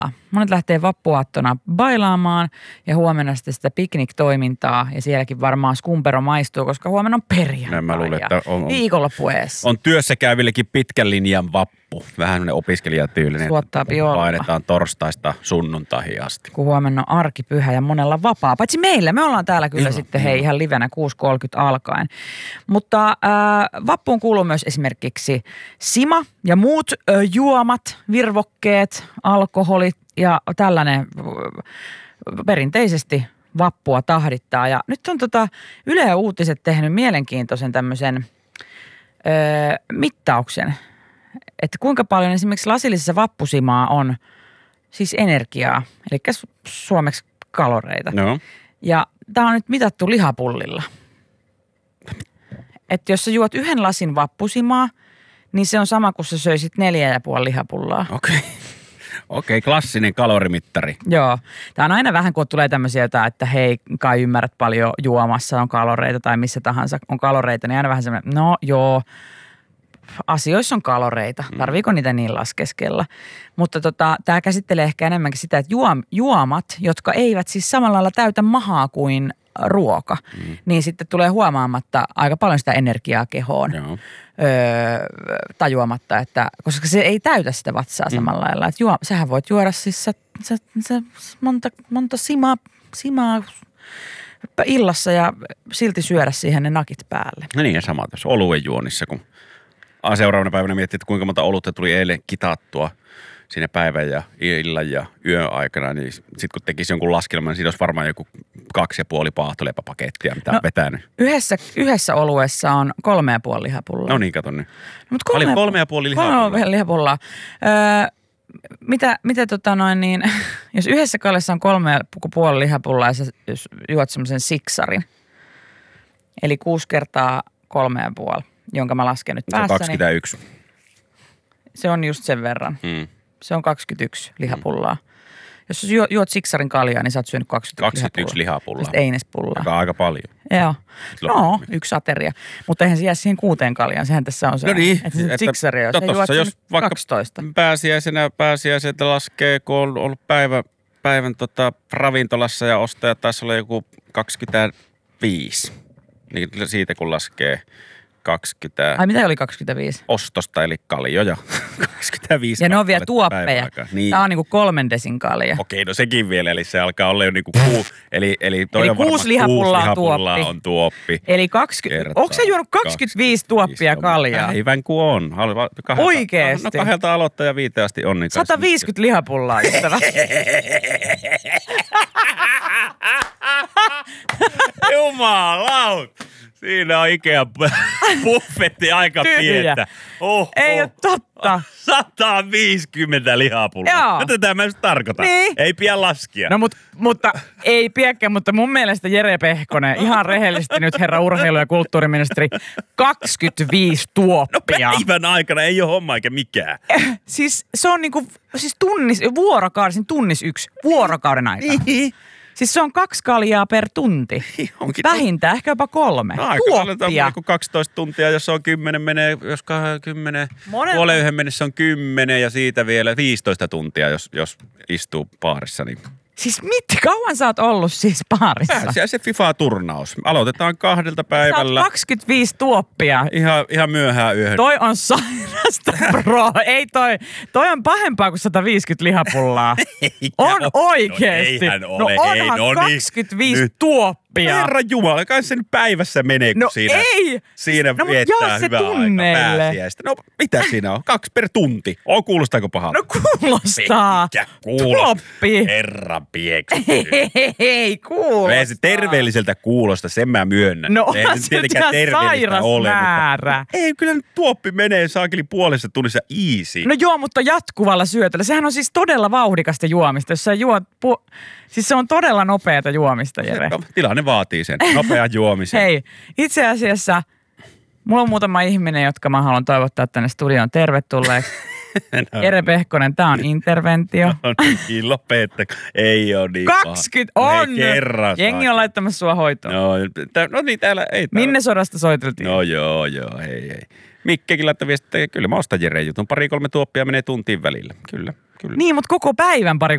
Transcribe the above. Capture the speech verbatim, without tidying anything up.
Monet lähtee vappuaattona bailaamaan ja huomenna sitten sitä piknik-toimintaa ja sielläkin varmaan skumpero maistuu, koska huomenna on perjantai. No, mä luulen, että on, on, viikonloppueessa. On työssä käyvillekin pitkän linjan vappu. Vähän sellainen opiskelijatyylinen. Suottaa olla. Painetaan torstaista sunnuntaihin asti. Kun huomenna on arkipyhä ja monella vapaa. Paitsi meillä, me ollaan täällä kyllä Joo, sitten joo. hei ihan livenä kuusi kolmekymmentä alkaen. Mutta äh, vappuun kuuluu myös esimerkiksi sima ja muut äh, juomat, virvokkeet, alkoholit ja tällainen äh, perinteisesti vappua tahdittaa. Ja nyt on tota Yle Uutiset tehnyt mielenkiintoisen tämmöisen äh, mittauksen, että kuinka paljon esimerkiksi lasillisessa vappusimaa on siis energiaa, eli suomeksi kaloreita. No. Ja tämä on nyt mitattu lihapullilla. Että jos sä juot yhden lasin vappusimaa, niin se on sama kuin sä söisit neljä ja puoli lihapullaa. Okei. Okay. Okei, okay, klassinen kalorimittari. Joo. Tämä on aina vähän, kun tulee tämmöisiä, että hei, kai ymmärrät paljon juomassa on kaloreita tai missä tahansa on kaloreita, niin aina vähän semmoinen, no joo, asioissa on kaloreita. Tarviiko niitä niin laskeskella? Mutta tota, tämä käsittelee ehkä enemmänkin sitä, että juom, juomat, jotka eivät siis samalla lailla täytä mahaa kuin ruoka, mm. niin sitten tulee huomaamatta aika paljon sitä energiaa kehoon. Joo. Öö, tajuamatta, että koska se ei täytä sitä vatsaa mm. samalla lailla. Että juo, sähän voit juoda siis sä, sä, sä, monta, monta simaa, simaa illassa ja silti syödä siihen ne nakit päälle. No niin, ja sama tässä oluen juonissa, kun seuraavana päivänä miettii, että kuinka monta olutta tuli eilen kitattua siinä päivän ja illan ja yön aikana, niin sitten kun tekisi jonkun laskelman, niin siinä olisi varmaan joku kaksi ja puoli paahtoleipäpakettia, mitä no, on vetänyt. Yhdessä, yhdessä oluessa on kolme ja puoli lihapullaa. No niin, kato nyt. No, mutta kolme, Oli kolme ja puoli lihapullaa. Kolme lihapullaa. Öö, mitä, mitä tota noin niin, jos yhdessä kallessa on kolme ja puoli lihapullaa ja sä jos juot semmoisen siksarin, eli kuusi kertaa kolme ja puoli, jonka mä lasken nyt päässäni. Se on kaksikymmentäyksi. Se on just sen verran. Hmm. Se on kaksikymmentäyksi lihapullaa. Hmm. Jos sä juot siksarin kaljaa, niin sä oot syönyt kaksikymmentäyksi, kaksikymmentäyksi lihapullaa. lihapullaa. Einespullaa. Aika, aika paljon. Joo. No, yksi ateria. Mutta eihän se jää siihen kuuteen kaljaan. Sehän tässä on se. No niin. Että se siksari, jos sä juot jos vaikka kaksitoista. Pääsiäisenä pääsiäiseltä laskee, kun on ollut päivä, päivän tota, ravintolassa ja ostaja taisi olla joku kaksikymmentäviisi. Niin siitä kun laskee kaksikymmentä. Ai mitä oli kaksikymmentäviisi? Ostosta eli kaljoja. kaksikymmentäviisi. Ja ne on vielä tuoppeja. Niin. Tämä on niinku kolmen desin kalja. Okei, no sekin vielä, eli se alkaa olla jo niinku kuu, eli, eli toi eli on kuusi lihapullaa, lihapullaa tuoppi. on tuoppi. Eli kaksikymmentä, onko sä juonut kaksikymmentäviisi tuoppia kaljaa? Päivän kuin on. Kahdelta, oikeesti? No kahdelta aloittaa ja viiteen asti on. Niin sata viisikymmentä lihapullaa, ystävä. Jumalaut! Siinä on Ikea buffetti aika pientä. Oh, ei oh. ole totta. sata viisikymmentä lihapullaa. No tätä mä just tarkoitan. Niin. Ei pian laskia. No mut, mutta ei piäkään, mutta mun mielestä Jere Pehkonen, ihan rehellisesti nyt herra urheilu- ja kulttuuriministeri, kaksikymmentäviisi tuoppia. No päivän aikana ei ole homma eikä mikään. Eh, siis se on niinku, siis tunnis, vuorokauden, tunnis yksi, vuorokauden aikana. Siis se on kaksi kaljaa per tunti. Onkin vähintään, ehkä jopa kolme. No aika paljon, kun kaksitoista tuntia, jos on kymmenen menee, jos kymmenen, puolen yhden mennessä on kymmenen ja siitä vielä viisitoista tuntia, jos, jos istuu baarissa. Niin. Siis mitä? Kauan sä oot ollut siis baarissa? Pääsiä se FIFA-turnaus. Aloitetaan kahdelta päivällä. Sä oot kaksikymmentäviisi tuoppia. Ihan, ihan myöhään yöhön. Toi on sairasta, bro. Ei toi. Toi on pahempaa kuin sata viisikymmentä lihapullaa. On oikeesti. No eihän ole. No onhan Hei, no kaksikymmentäviisi niin. tuoppia. Herra Jumala, kai se nyt päivässä menee, kun no siinä, ei. siinä no, viettää hyvää tunneille. aika pääsiäistä. No mitä siinä on? Kaksi per tunti. Oh, kuulostaako pahalta? No kuulostaa. Mikä kuulostaa? Tuoppi. Herra pieksu. Ei, ei kuulostaa. Ei se terveelliseltä kuulosta, sen mä myönnän. No onhan se ihan sairas ole, määrä. Mutta ei, kyllä nyt tuoppi menee saakeli puolessa tunnissa easy. No joo, mutta jatkuvalla syötöllä. Sehän on siis todella vauhdikasta juomista. Jos sä juot, pu- siis se on todella nopeata juomista, Jere. No, tilanne vaatii sen. Nopea juomisen. Hei, itse asiassa mulla on muutama ihminen, jotka mä haluan toivottaa tänne studioon tervetulleeksi. No. Jere Pehkonen, tää on interventio. No niin, lopetta. Ei oo niin kaksikymmentä on! Kerran jengi on laittamassa sua hoitoon. No, t- no niin, täällä ei. Täällä. Minne sodasta soiteltiin? No joo, joo, hei, hei. Mikkekin laittoi viestiä, että kyllä mä ostan Jeren jutun. Pari kolme tuoppia menee tuntiin välillä. Kyllä, kyllä. Niin, mutta koko päivän pari